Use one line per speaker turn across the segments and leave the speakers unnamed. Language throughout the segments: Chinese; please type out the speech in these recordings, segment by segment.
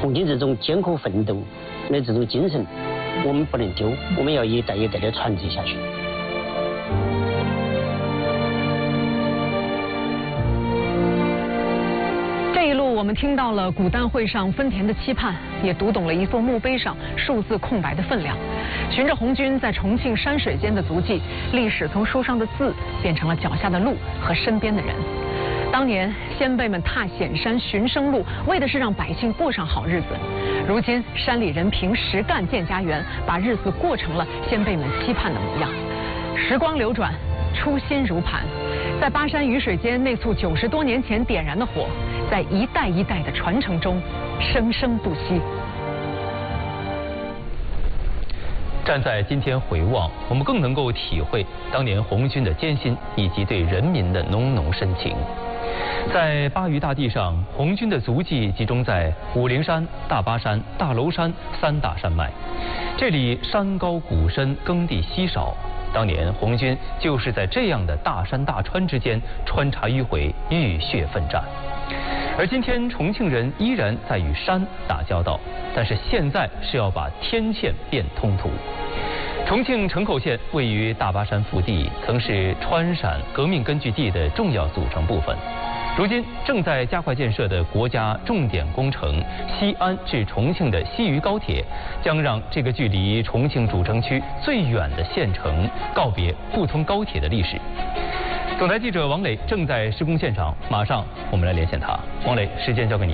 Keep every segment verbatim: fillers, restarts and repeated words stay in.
重庆这种艰苦奋斗的这种精神，我们不能丢，我们要一代一代的传承下去。
这一路我们听到了古丹会上丰田的期盼，也读懂了一座墓碑上数字空白的分量。循着红军在重庆山水间的足迹，历史从书上的字变成了脚下的路和身边的人。当年先辈们踏险山寻生路，为的是让百姓过上好日子。如今山里人凭实干建家园，把日子过成了先辈们期盼的模样。时光流转，初心如磐，在巴山雨水间那簇九十多年前点燃的火，在一代一代的传承中生生不息。
站在今天回望，我们更能够体会当年红军的艰辛以及对人民的浓浓深情。在巴渝大地上，红军的足迹集中在武陵山、大巴山、大娄山三大山脉。这里山高谷深，耕地稀少。当年红军就是在这样的大山大川之间穿插迂回，浴血奋战。而今天重庆人依然在与山打交道，但是现在是要把天堑变通途。重庆城口县位于大巴山腹地，曾是川陕革命根据地的重要组成部分。如今正在加快建设的国家重点工程西安至重庆的西渝高铁，将让这个距离重庆主城区最远的县城告别不通高铁的历史。总台记者王磊正在施工现场，马上我们来连线他。王磊，时间交给你。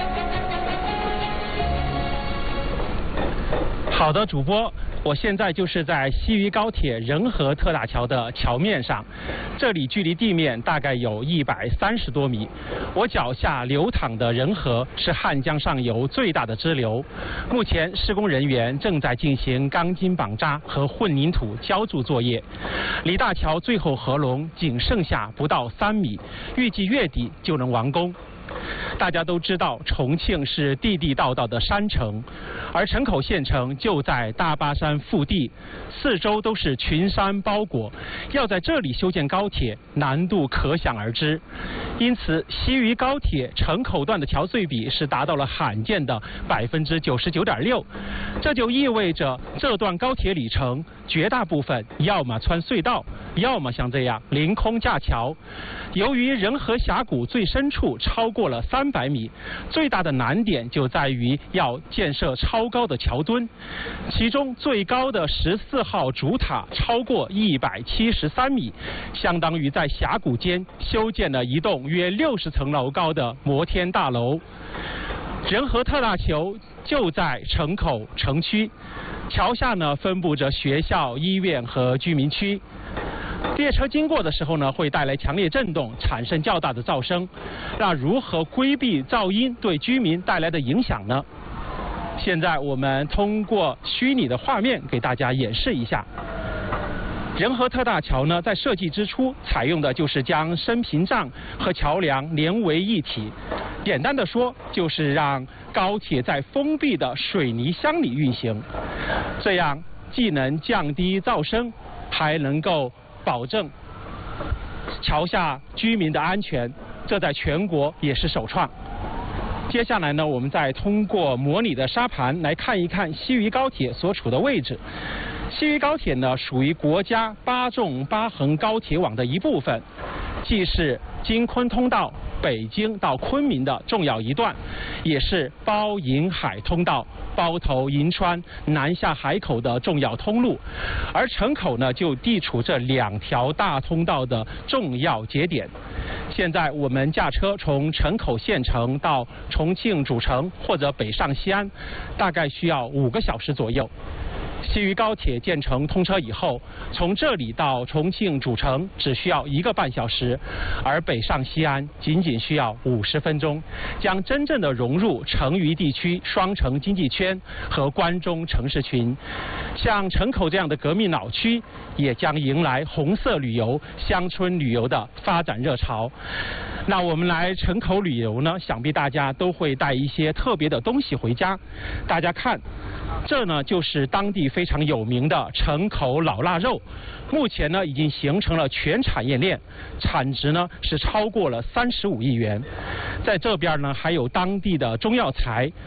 好的，主播，我现在就是在西渝高铁仁和特大桥的桥面上，这里距离地面大概有一百三十多米。我脚下流淌的仁和是汉江上游最大的支流，目前施工人员正在进行钢筋绑扎和混凝土浇筑作业。离大桥最后合龙仅剩下不到三米，预计月底就能完工。大家都知道，重庆是地地道道的山城，而城口县城就在大巴山腹地，四周都是群山包裹，要在这里修建高铁，难度可想而知。因此，西渝高铁城口段的桥隧比是达到了罕见的百分之九十九点六，这就意味着这段高铁里程绝大部分要么穿隧道，要么像这样凌空架桥。由于仁和峡谷最深处超过了三百米，最大的难点就在于要建设超高的桥墩，其中最高的十四号主塔超过一百七十三米，相当于在峡谷间修建了一栋约六十层楼高的摩天大楼。仁和特大桥就在城口城区，桥下呢分布着学校、医院和居民区。列车经过的时候呢，会带来强烈震动，产生较大的噪声。那如何规避噪音对居民带来的影响呢？现在我们通过虚拟的画面给大家演示一下。仁和特大桥呢，在设计之初采用的就是将升屏障和桥梁连为一体。简单的说，就是让高铁在封闭的水泥箱里运行，这样既能降低噪声，还能够保证桥下居民的安全，这在全国也是首创。接下来呢，我们再通过模拟的沙盘来看一看西渝高铁所处的位置。西渝高铁呢，属于国家八纵八横高铁网的一部分，既是京昆通道北京到昆明的重要一段，也是包银海通道包头银川南下海口的重要通路。而城口呢，就地处这两条大通道的重要节点。现在我们驾车从城口县城到重庆主城或者北上西安，大概需要五个小时左右。西渝高铁建成通车以后，从这里到重庆主城只需要一个半小时，而北上西安仅仅需要五十分钟，将真正的融入成渝地区双城经济圈和关中城市群。像城口这样的革命老区，也将迎来红色旅游、乡村旅游的发展热潮。那我们来城口旅游呢，想必大家都会带一些特别的东西回家。大家看，这呢就是当地非常有名的城口老腊肉，目前呢已经形成了全产业链，产值呢是超过了三十五亿元。在这边呢还有当地的中药材，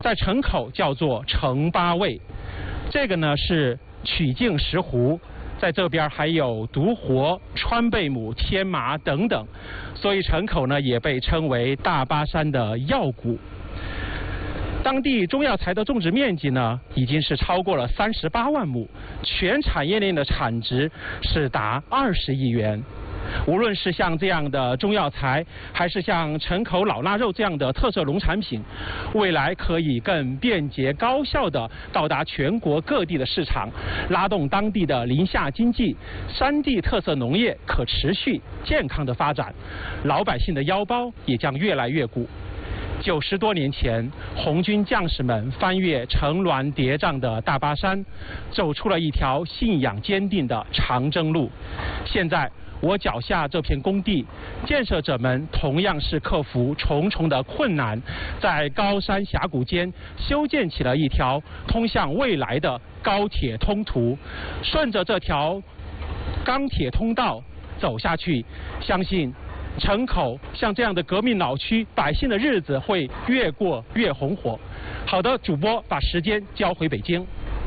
在城口叫做城八味。这个呢是曲靖石斛，在这边还有独活、川贝母、天麻等等，所以城口呢也被称为大巴山的药谷。当地中药材的种植面积呢，已经是超过了三十八万亩，全产业链的产值是达二十亿元。无论是像这样的中药材，还是像城口老腊肉这样的特色农产品，未来可以更便捷高效地到达全国各地的市场，拉动当地的林下经济、山地特色农业可持续健康的发展，老百姓的腰包也将越来越鼓。九十多年前，红军将士们翻越层峦叠嶂的大巴山，走出了一条信仰坚定的长征路。现在我脚下这片工地，建设者们同样是克服重重的困难，在高山峡谷间修建起了一条通向未来的高铁通途。顺着这条钢铁通道走下去，相信城口像这样的革命老区，百姓的日子会越过越红火。好的，主播把时间交回北京。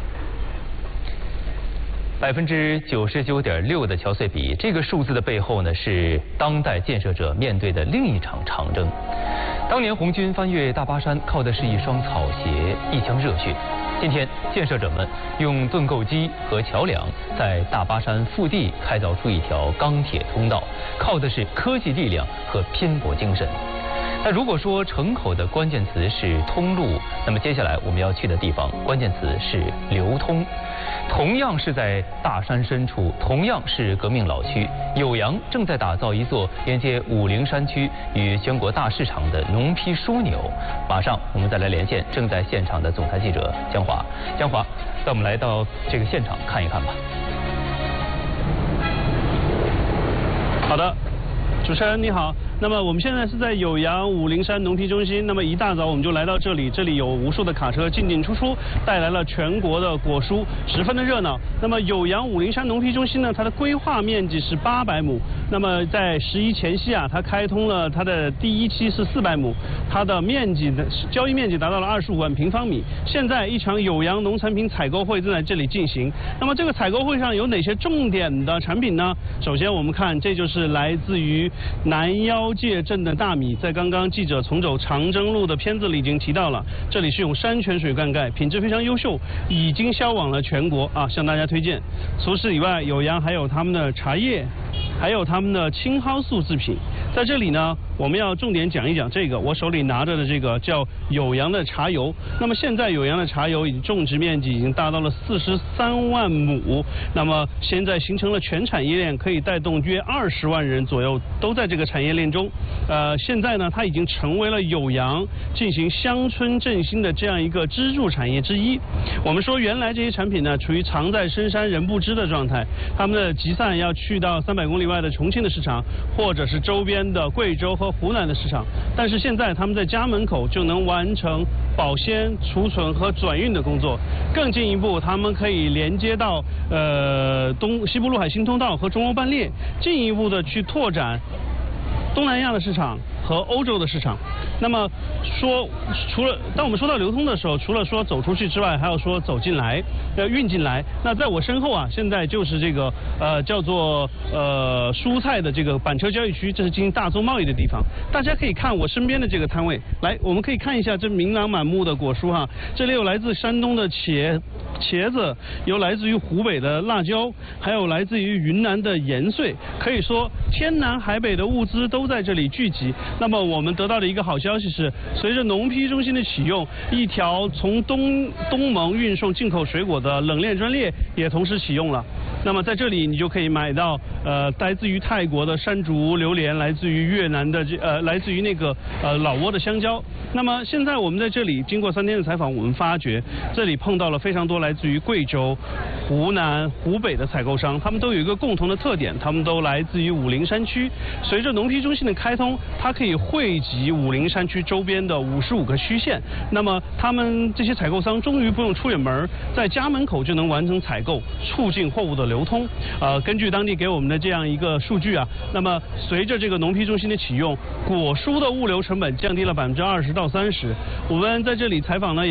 百分之九十九点六的桥隧比，这个数字的背后呢，是当代建设者面对的另一场长征。当年红军翻越大巴山，靠的是一双草鞋，一腔热血。今天，建设者们用盾构机和桥梁，在大巴山腹地开凿出一条钢铁通道，靠的是科技力量和拼搏精神。那如果说城口的关键词是通路，那么接下来我们要去的地方关键词是流通。同样是在大山深处，同样是革命老区，酉阳正在打造一座连接武陵山区与全国大市场的农批枢纽。马上我们再来连线正在现场的总台记者江华。江华，带我们来到这个现场看一看吧。
好的，主持人你好。那么我们现在是在酉阳武陵山农批中心，那么一大早我们就来到这里，这里有无数的卡车进进出出，带来了全国的果蔬，十分的热闹。那么酉阳武陵山农批中心呢，它的规划面积是八百亩，那么在十一前夕啊，它开通了它的第一期是四百亩，它的面积的交易面积达到了二十五万平方米。现在一场酉阳农产品采购会正在这里进行。那么这个采购会上有哪些重点的产品呢？首先我们看，这就是来自于南腰界镇的大米，在刚刚记者从走长征路的片子里已经提到了，这里是用山泉水灌溉，品质非常优秀，已经销往了全国啊，向大家推荐。除此以外，酉阳还有他们的茶叶，还有他们的青蒿素制品。在这里呢，我们要重点讲一讲这个，我手里拿着的这个叫酉阳的茶油。那么现在酉阳的茶油已经种植面积已经达到了四十三万亩，那么现在形成了全产业链，可以带动约二十万人左右都在这个产业链中。呃，现在呢，它已经成为了酉阳进行乡村振兴的这样一个支柱产业之一。我们说原来这些产品呢，处于藏在深山人不知的状态，他们的集散要去到三百公里外的重庆的市场，或者是周边的贵州和湖南的市场，但是现在他们在家门口就能完成保鲜、储存和转运的工作。更进一步，他们可以连接到呃东西部陆海新通道和中欧班列，进一步的去拓展东南亚的市场和欧洲的市场。那么说，除了当我们说到流通的时候，除了说走出去之外，还要说走进来，要运进来。那在我身后啊，现在就是这个呃叫做呃蔬菜的这个板车交易区，这是进行大宗贸易的地方。大家可以看我身边的这个摊位，来，我们可以看一下这琳琅满目的果蔬哈。这里有来自山东的茄茄子，有来自于湖北的辣椒，还有来自于云南的盐穗。可以说天南海北的物资都在这里聚集。那么我们得到的一个好消息是，随着农批中心的启用，一条从东东盟运送进口水果的冷链专列也同时启用了。那么在这里你就可以买到呃来自于泰国的山竹榴莲，来自于越南的这呃来自于那个呃老挝的香蕉。那么现在我们在这里经过三天的采访，我们发觉这里碰到了非常多来自于贵州、湖南、湖北的采购商，他们都有一个共同的特点，他们都来自于武陵山区。随着农批中心的开通，它可以汇集武陵山区周边的五十五个区县。那么他们这些采购商终于不用出远门，在家门口就能完成采购，促进货物的流通。呃，根据当地给我们的这样一个数据啊，那么随着这个农批中心的启用，果蔬的物流成本降低了百分之二十到三十。我们在这里采访呢。